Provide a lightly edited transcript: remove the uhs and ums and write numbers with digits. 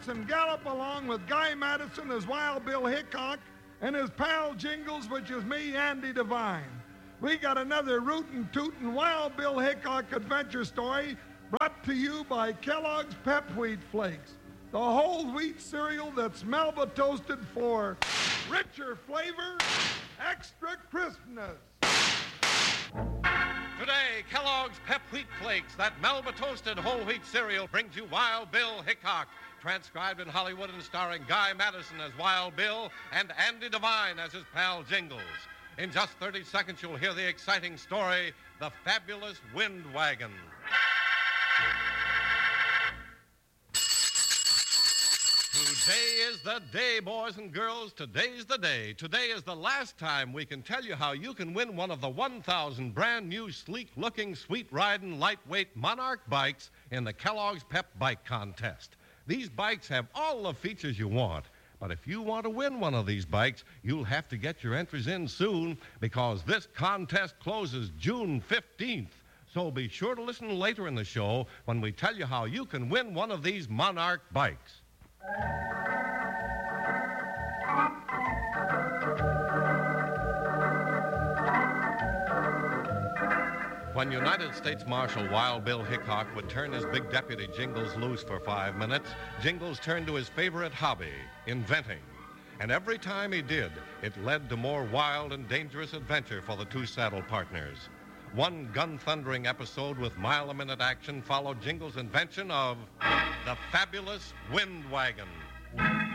prance and gallop along with Guy Madison as Wild Bill Hickok and his pal Jingles, which is me, Andy Devine. We got another rootin' tootin' Wild Bill Hickok adventure story brought to you by Kellogg's Pep Wheat Flakes, the whole wheat cereal that's Melba toasted for richer flavor, extra crispness. Today, Kellogg's Pep Wheat Flakes, that Melba toasted whole wheat cereal, brings you Wild Bill Hickok, transcribed in Hollywood and starring Guy Madison as Wild Bill and Andy Devine as his pal Jingles. In just 30 seconds, you'll hear the exciting story, The Fabulous Wind Wagon. Today is the day, boys and girls. Today's the day. Today is the last time we can tell you how you can win one of the 1,000 brand new, sleek-looking, sweet-riding, lightweight Monarch bikes in the Kellogg's Pep Bike Contest. These bikes have all the features you want. But if you want to win one of these bikes, you'll have to get your entries in soon because this contest closes June 15th. So be sure to listen later in the show when we tell you how you can win one of these Monarch bikes. When United States Marshal Wild Bill Hickok would turn his big deputy Jingles loose for 5 minutes, Jingles turned to his favorite hobby, inventing. And every time he did, it led to more wild and dangerous adventure for the two saddle partners. One gun-thundering episode with mile-a-minute action followed Jingles' invention of the Fabulous Wind Wagon.